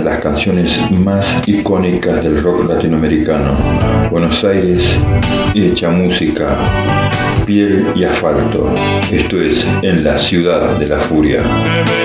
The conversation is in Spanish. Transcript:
las canciones más icónicas del rock latinoamericano. Buenos Aires hecha música, piel y asfalto. Esto es En la Ciudad de la Furia.